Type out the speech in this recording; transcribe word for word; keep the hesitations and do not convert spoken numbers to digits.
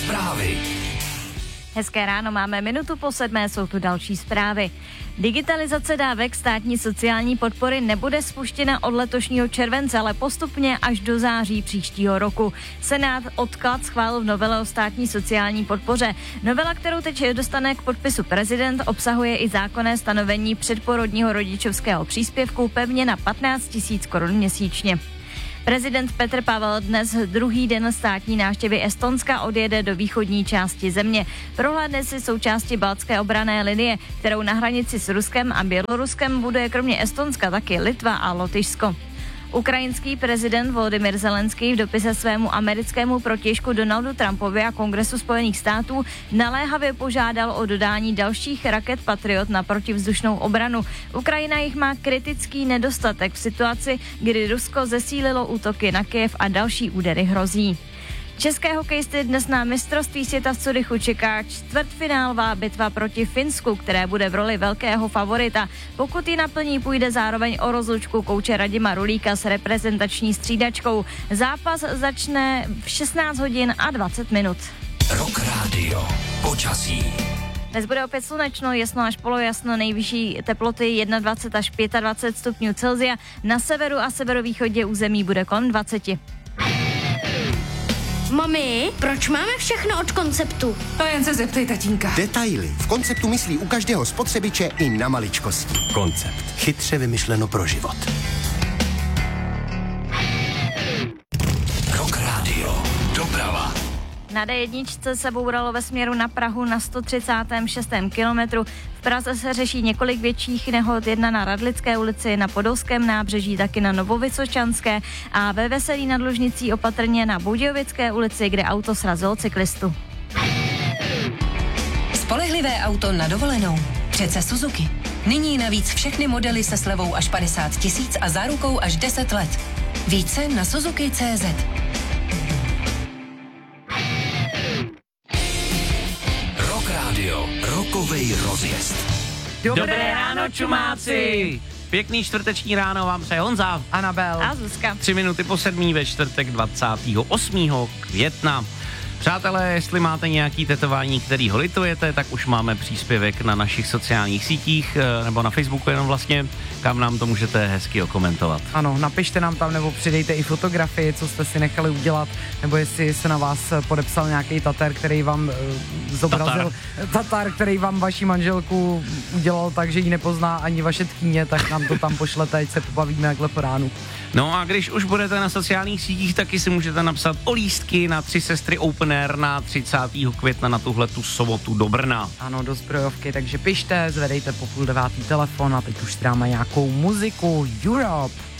Zprávy. Hezké ráno, máme minutu po sedmé, jsou tu další zprávy. Digitalizace dávek státní sociální podpory nebude spuštěna od letošního července, ale postupně až do září příštího roku. Senát odklad schválil v novele o státní sociální podpoře. Novela, kterou teď dostane k podpisu prezident, obsahuje i zákonné stanovení předporodního rodičovského příspěvku pevně na patnáct tisíc korun měsíčně. Prezident Petr Pavel dnes druhý den státní návštěvy Estonska odjede do východní části země. Prohlédne si součásti baltské obranné linie, kterou na hranici s Ruskem a Běloruskem buduje kromě Estonska taky Litva a Lotyšsko. Ukrajinský prezident Volodymyr Zelenský v dopise svému americkému protějšku Donaldu Trumpovi a Kongresu Spojených států naléhavě požádal o dodání dalších raket Patriot na protivzdušnou obranu. Ukrajina jich má kritický nedostatek v situaci, kdy Rusko zesílilo útoky na Kyjev a další údery hrozí. České hokejisty dnes na mistrovství světa v Curychu čeká čtvrtfinálová bitva proti Finsku, které bude v roli velkého favorita. Pokud ji naplní, půjde zároveň o rozlučku kouče Radima Rulíka s reprezentační střídačkou. Zápas začne v šestnáct hodin a dvacet minut. Rock Radio. Počasí. Dnes bude opět slunečno, jasno až polojasno, nejvyšší teploty dvacet jedna až dvacet pět stupňů Celsia. Na severu a severovýchodě území bude kolem dvacet. Mami, proč máme všechno od Konceptu? To jen se zeptej tatínka. Detaily. V Konceptu myslí u každého spotřebiče i na maličkosti. Koncept. Chytře vymyšleno pro život. Rock Radio. Doprava. Na dé jedna se bouralo ve směru na Prahu na sto třicátém šestém kilometru. V Praze se řeší několik větších nehod, jedna na Radlické ulici, na Podolském nábřeží, taky na Novovysočanské a ve Veselí nad Lužnicí opatrně na Budějovické ulici, kde auto srazilo cyklistu. Spolehlivé auto na dovolenou. Přece Suzuki. Nyní navíc všechny modely se slevou až padesát tisíc a zárukou až deset let. Více na Suzuki tečka cé zet. Rokovej rozjezd. Dobré, Dobré ráno, čumáci! Pěkný čtvrteční ráno vám přeje Honza, Anabel a Zuzka. Tři minuty po sedmí ve čtvrtek dvacátého osmého května. Přátelé, jestli máte nějaký tetování, který ho litujete, tak už máme příspěvek na našich sociálních sítích, nebo na Facebooku jenom vlastně, kam nám to můžete hezky okomentovat. Ano, napište nám tam nebo přidejte i fotografii, co jste si nechali udělat, nebo jestli se na vás podepsal nějaký Tatar, který vám uh, zobrazil, Tatar. Tatar, který vám vaši manželku udělal tak, že ji nepozná ani vaše tchýně, tak nám to tam pošlete, ať se pobavíme jakhle po ránu. No a když už budete na sociálních sítích, taky si můžete napsat o lístky na Tři sestry Open Air na třicátého května na tuhletu sobotu do Brna. Ano, do zbrojovky, takže pište, zvedejte po půl devátý telefon a teď už dáme nějakou muziku. Europe.